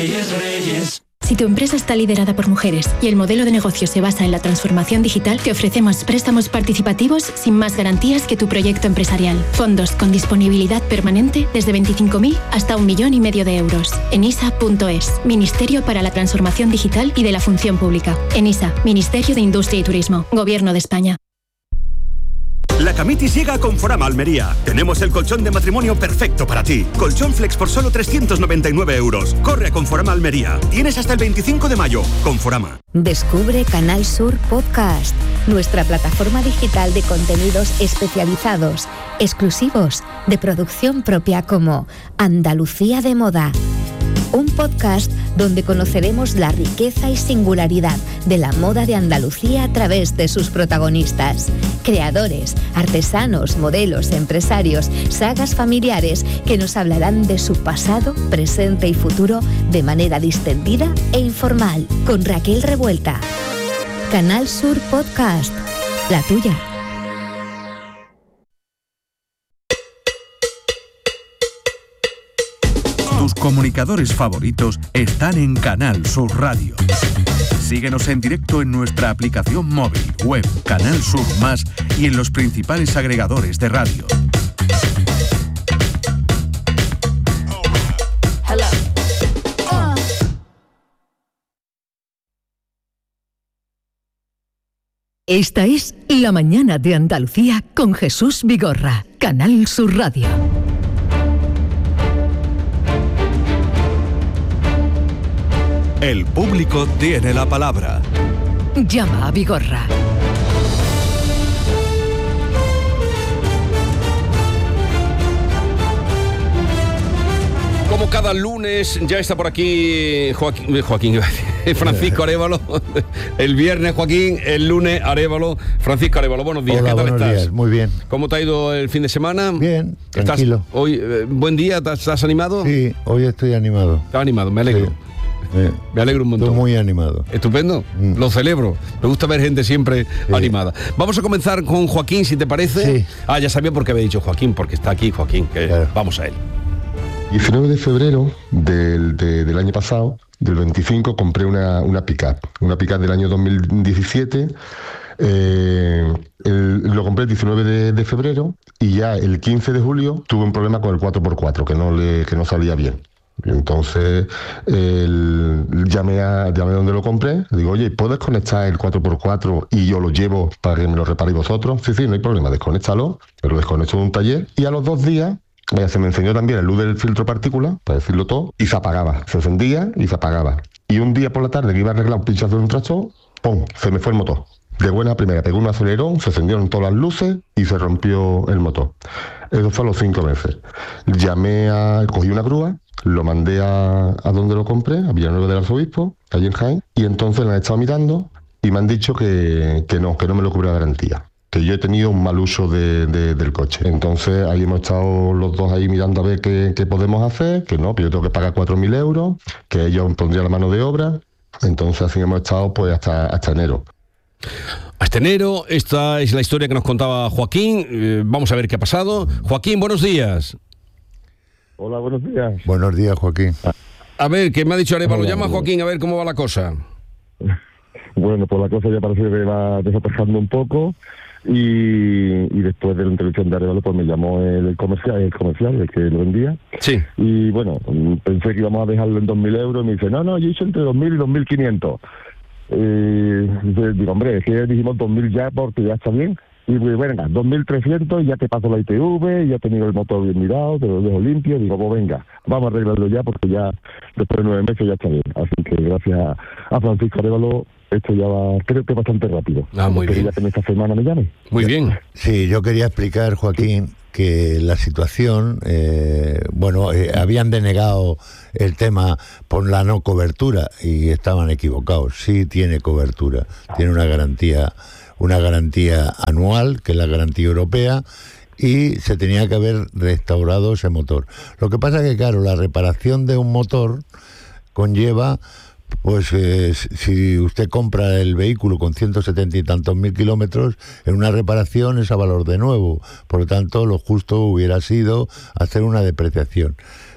Si tu empresa está liderada por mujeres y el modelo de negocio se basa en la transformación digital, te ofrecemos préstamos participativos sin más garantías que tu proyecto empresarial. Fondos con disponibilidad permanente desde 25.000 hasta 1,5 millones de euros. Enisa.es, Ministerio para la Transformación Digital y de la Función Pública. Enisa, Ministerio de Industria y Turismo, Gobierno de España. La Camitis llega a Conforama Almería. Tenemos el colchón de matrimonio perfecto para ti. Colchón Flex por solo 399 euros. Corre a Conforama Almería. Tienes hasta el 25 de mayo. Conforama. Descubre Canal Sur Podcast, nuestra plataforma digital de contenidos especializados, exclusivos, de producción propia, como Andalucía de Moda. Un podcast donde conoceremos la riqueza y singularidad de la moda de Andalucía a través de sus protagonistas. Creadores, artesanos, modelos, empresarios, sagas familiares que nos hablarán de su pasado, presente y futuro de manera distendida e informal. Con Raquel Revuelta. Canal Sur Podcast, la tuya. Tus comunicadores favoritos están en Canal Sur Radio. Síguenos en directo en nuestra aplicación móvil, web, Canal Sur Más y en los principales agregadores de radio. Esta es La Mañana de Andalucía con Jesús Vigorra, Canal Sur Radio. El público tiene la palabra. Llama a Vigorra. Como cada lunes ya está por aquí Joaquín Francisco Arévalo. El viernes Joaquín, el lunes Arévalo. Francisco Arévalo, buenos días. Hola, ¿qué tal buenos estás? días, muy bien. ¿Cómo te ha ido el fin de semana? Bien, tranquilo. Hoy, buen día, ¿estás animado? Sí, hoy estoy animado. ¿Estás animado? Me alegro. Sí. Me alegro un montón. Estoy muy animado. Estupendo, lo celebro. Me gusta ver gente siempre animada. Vamos a comenzar con Joaquín, si te parece. Sí. Ya sabía por qué había dicho Joaquín, porque está aquí Joaquín. Claro. Vamos a él. 19 de febrero del año pasado, del 25, compré una pick-up. Una pick-up del año 2017. Lo compré el 19 de febrero y ya el 15 de julio tuve un problema con el 4x4, que no salía bien. Entonces llamé a donde lo compré, le digo, oye, ¿puedes conectar el 4x4 y yo lo llevo para que me lo reparéis vosotros? Sí, no hay problema, desconéctalo. Lo desconecto en un taller y a los 2 días se me encendió también la luz del filtro partícula, para decirlo todo, y se apagaba, se encendía y se apagaba. Y un día por la tarde que iba a arreglar un pinchazo de un tractor, ¡pum!, se me fue el motor. De buena primera, pegó un acelerón, se encendieron todas las luces y se rompió el motor. Eso fue a los 5 meses. Cogí una grúa, lo mandé a donde lo compré, a Villanueva del Arzobispo, allí en Jaén, y entonces la han estado mirando y me han dicho que no me lo cubre la garantía, que yo he tenido un mal uso del coche. Entonces ahí hemos estado los dos ahí mirando a ver qué podemos hacer, que yo tengo que pagar 4.000 euros, que ellos pondrían la mano de obra. Entonces así hemos estado pues hasta enero. Hasta enero, esta es la historia que nos contaba Joaquín. Vamos a ver qué ha pasado. Joaquín, buenos días. Hola, buenos días. Buenos días, Joaquín. A ver, ¿qué me ha dicho Arévalo? Llama a Joaquín a ver cómo va la cosa. Bueno, pues la cosa ya parece que va desatajando un poco y después de la intervención de Arévalo pues me llamó el comercial, el que lo vendía. Sí. Y bueno, pensé que íbamos a dejarlo en 2.000 euros y me dice, no, yo hice entre 2.000 y 2.500. Digo, hombre, es que dijimos 2.000 ya porque ya está bien. Y pues venga, 2.300 y ya te paso la ITV, ya he tenido el motor bien mirado, te lo dejo limpio. Digo, pues venga, vamos a arreglarlo ya porque ya después de 9 meses ya está bien. Así que gracias a Francisco Arévalo, esto ya va, creo que bastante rápido. Muy bien. Ya que en esta semana me llame. Muy bien. Sí, yo quería explicar, Joaquín, que la situación, habían denegado el tema por la no cobertura y estaban equivocados. Sí tiene cobertura, tiene una garantía anual, que es la garantía europea, y se tenía que haber restaurado ese motor. Lo que pasa es que, claro, la reparación de un motor conlleva, pues si usted compra el vehículo con 170 y tantos mil kilómetros, en una reparación es a valor de nuevo. Por lo tanto, lo justo hubiera sido hacer una depreciación.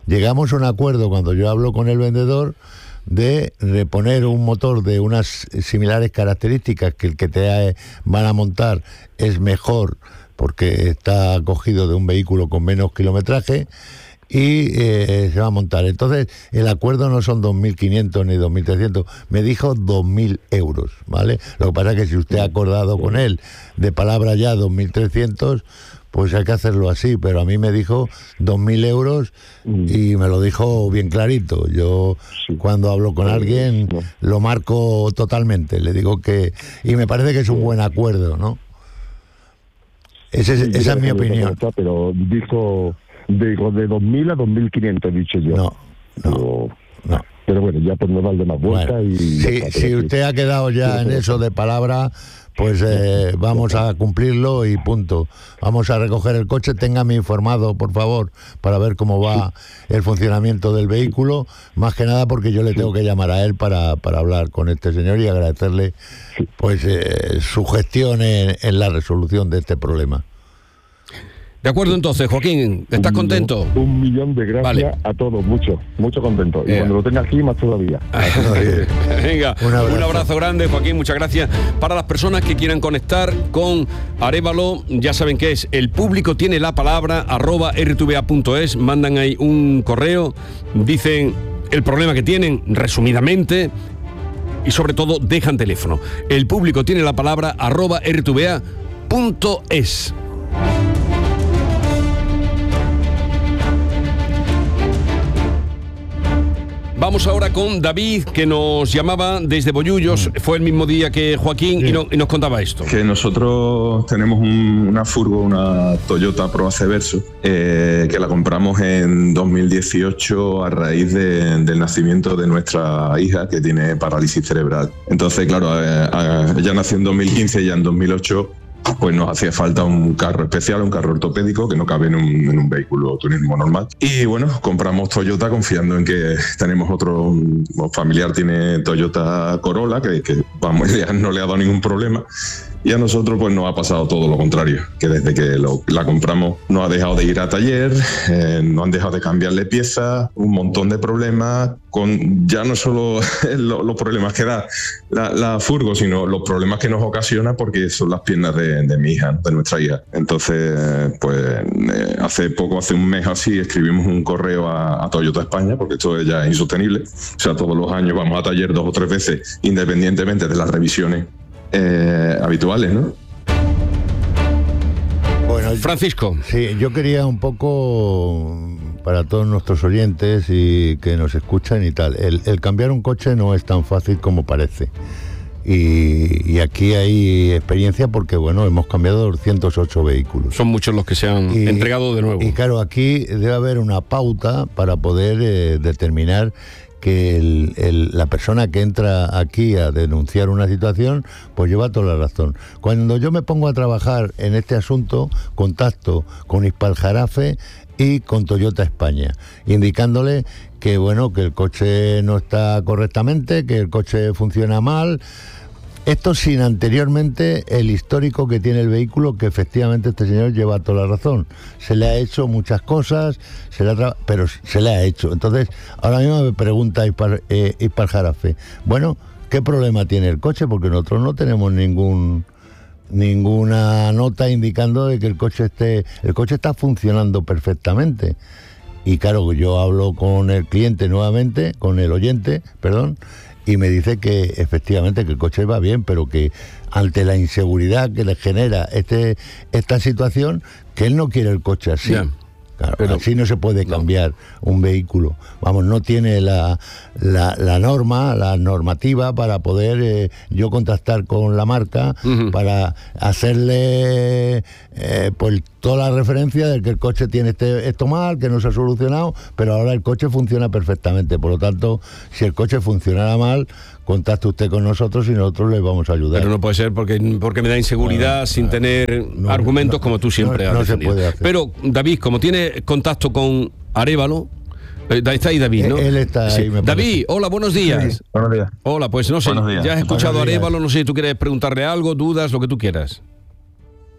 llegamos a un acuerdo cuando yo hablo con el vendedor de reponer un motor de unas similares características, que el que te van a montar es mejor porque está cogido de un vehículo con menos kilometraje, y se va a montar. Entonces, el acuerdo no son 2.500 ni 2.300, me dijo 2.000 euros, ¿vale? Lo que pasa es que si usted ha acordado con él de palabra ya 2.300, pues hay que hacerlo así, pero a mí me dijo 2.000 euros y me lo dijo bien clarito. Yo cuando hablo con alguien lo marco totalmente, le digo que... Y me parece que es un buen acuerdo, ¿no? Esa es mi opinión. Pero dijo de 2.000 a 2.500, he dicho yo. No. Pero bueno, ya por no darle más vueltas. Bueno, y si usted ha quedado ya en eso de palabra, pues vamos a cumplirlo y punto. Vamos a recoger el coche, téngame informado, por favor, para ver cómo va el funcionamiento del vehículo, más que nada porque yo le tengo que llamar a él para hablar con este señor y agradecerle pues su gestión en la resolución de este problema. De acuerdo, entonces, Joaquín, ¿estás contento? 1.000.000 de gracias a todos, mucho contento. Y cuando lo tenga aquí, más todavía. Venga, un abrazo grande, Joaquín, muchas gracias. Para las personas que quieran conectar con Arévalo, ya saben qué es. El público tiene la palabra @rtva.es, mandan ahí un correo, dicen el problema que tienen, resumidamente, y sobre todo dejan teléfono. El público tiene la palabra @rtva.es. Vamos ahora con David, que nos llamaba desde Bollullos. Fue el mismo día que Joaquín, y nos contaba esto. Que nosotros tenemos una furgo, una Toyota Proace Verso, que la compramos en 2018 a raíz del nacimiento de nuestra hija, que tiene parálisis cerebral. Entonces, claro, ella nació en 2015 y ya en 2008... pues nos hacía falta un carro especial, un carro ortopédico que no cabe en un vehículo turismo normal. Y bueno, compramos Toyota confiando en que tenemos otro familiar, tiene Toyota Corolla, que vamos, ya no le ha dado ningún problema. Y a nosotros pues nos ha pasado todo lo contrario, que desde que la compramos no ha dejado de ir a taller, no han dejado de cambiarle piezas, un montón de problemas, con ya no solo los problemas que da la furgo, sino los problemas que nos ocasiona, porque son las piernas de mi hija, de nuestra hija. Entonces, pues hace un mes así, escribimos un correo a Toyota España, porque esto ya es insostenible. O sea, todos los años vamos a taller 2 o 3 veces, independientemente de las revisiones habituales, ¿no? Bueno, Francisco. Sí, yo quería un poco, para todos nuestros oyentes y que nos escuchan y tal, el cambiar un coche no es tan fácil como parece. Y aquí hay experiencia porque, bueno, hemos cambiado 208 vehículos. Son muchos los que se han entregado de nuevo. Y claro, aquí debe haber una pauta para poder determinar que la persona que entra aquí a denunciar una situación, pues lleva toda la razón. Cuando yo me pongo a trabajar en este asunto, contacto con Hispaljarafe y con Toyota España, indicándole que, bueno, que el coche no está correctamente, que el coche funciona mal. Esto sin anteriormente el histórico que tiene el vehículo, que efectivamente este señor lleva toda la razón. Se le ha hecho muchas cosas, pero se le ha hecho. Entonces, ahora mismo me pregunta Hispaljarafe, bueno, ¿qué problema tiene el coche? Porque nosotros no tenemos ninguna nota indicando de que el coche está funcionando perfectamente. Y claro, yo hablo con el cliente nuevamente, con el oyente, perdón, y me dice que efectivamente que el coche va bien, pero que ante la inseguridad que le genera esta situación, que él no quiere el coche así. Yeah. Claro, pero así no se puede cambiar un vehículo. Vamos, no tiene la normativa para poder yo contactar con la marca para hacerle pues toda la referencia de que el coche tiene esto mal, que no se ha solucionado, pero ahora el coche funciona perfectamente. Por lo tanto, si el coche funcionara mal, contacte usted con nosotros y nosotros le vamos a ayudar. Pero no puede ser porque me da inseguridad sin tener argumentos como tú siempre has defendido. Se puede hacer. Pero David, como tiene contacto con Arévalo, está ahí David, ¿no? Él está ahí. Sí. David, hola, buenos días. Sí, buenos días. Hola, pues no sé, ya has escuchado a Arévalo, no sé si tú quieres preguntarle algo, dudas, lo que tú quieras.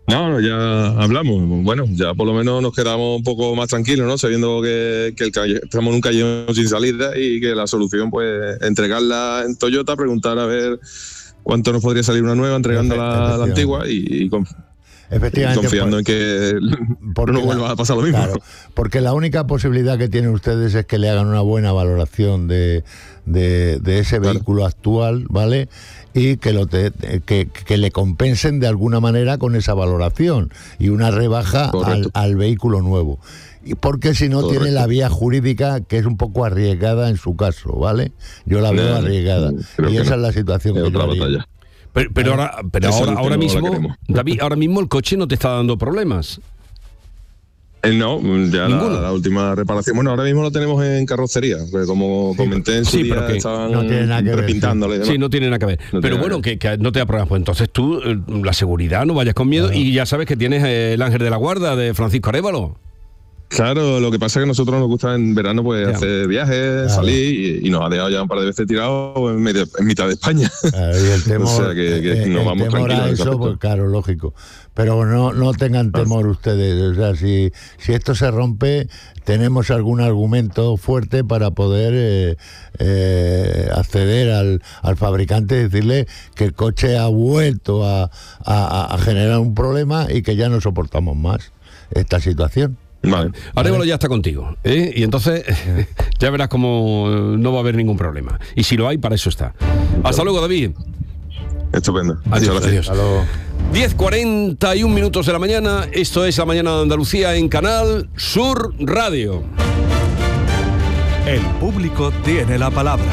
No, ya hablamos. Bueno, ya por lo menos nos quedamos un poco más tranquilos, ¿no? Sabiendo que estamos en un callejón sin salida y que la solución, pues, entregarla en Toyota, preguntar a ver cuánto nos podría salir una nueva, entregando la antigua y confiando en que no vuelva a pasar lo mismo. Claro, porque la única posibilidad que tienen ustedes es que le hagan una buena valoración de ese vehículo actual, ¿vale? Y que le compensen de alguna manera con esa valoración y una rebaja al vehículo nuevo. Y porque si no tiene la vía jurídica, que es un poco arriesgada en su caso, ¿vale? Yo la veo arriesgada. Y esa es la situación que yo digo. Pero ahora mismo, David, ahora mismo el coche no te está dando problemas. No, ya la última reparación. Bueno, ahora mismo lo tenemos en carrocería, porque como comenté en su día, estaban repintándole y demás. Sí, no tiene nada que ver. Pero bueno, que no te da problemas. Pues entonces tú, la seguridad, no vayas con miedo. Y ya sabes que tienes el ángel de la guarda de Francisco Arévalo. Claro, lo que pasa es que a nosotros nos gusta en verano pues hacer viajes, salir y nos ha dejado ya un par de veces tirados en mitad de España. Claro, y el temor, o sea que nos vamos tranquilos. Eso, pues claro, lógico. Pero no tengan temor ustedes. O sea, si esto se rompe, tenemos algún argumento fuerte para poder acceder al fabricante y decirle que el coche ha vuelto a generar un problema y que ya no soportamos más esta situación. Vale. Arévalo ya está contigo, ¿eh? Y entonces ya verás cómo no va a haber ningún problema. Y si lo hay, para eso está. Hasta luego, David. Estupendo. Adiós. 10:41 minutos de la mañana. Esto es La Mañana de Andalucía en Canal Sur Radio. El público tiene la palabra.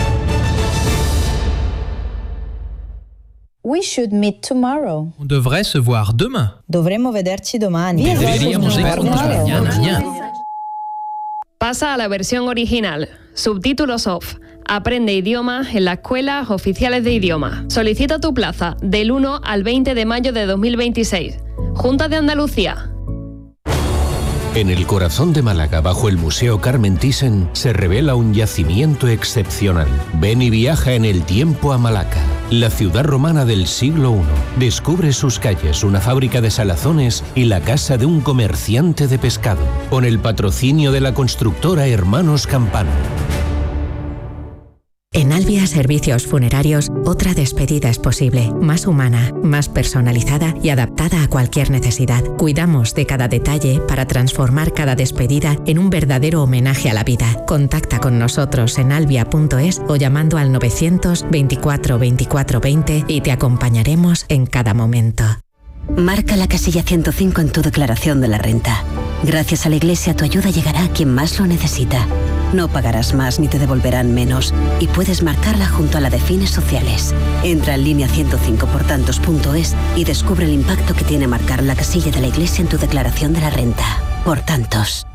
We should meet tomorrow. On devrait se voir demain. Dovremmo vederci domani. Deberíamos vernos mañana. Pasa a la versión original. Subtítulos off. Aprende idiomas en las escuelas oficiales de idioma. Solicita tu plaza del 1 al 20 de mayo de 2026. Junta de Andalucía. En el corazón de Málaga, bajo el Museo Carmen Thyssen, se revela un yacimiento excepcional. Ven y viaja en el tiempo a Malaca, la ciudad romana del siglo I. Descubre sus calles, una fábrica de salazones y la casa de un comerciante de pescado, con el patrocinio de la constructora Hermanos Campano. En Albia Servicios Funerarios, otra despedida es posible, más humana, más personalizada y adaptada a cualquier necesidad. Cuidamos de cada detalle para transformar cada despedida en un verdadero homenaje a la vida. Contacta con nosotros en albia.es o llamando al 924 24 20 y te acompañaremos en cada momento. Marca la casilla 105 en tu declaración de la renta. Gracias a la Iglesia, tu ayuda llegará a quien más lo necesita. No pagarás más ni te devolverán menos y puedes marcarla junto a la de fines sociales. Entra en línea 105portantos.es y descubre el impacto que tiene marcar la casilla de la Iglesia en tu declaración de la renta. Por tantos.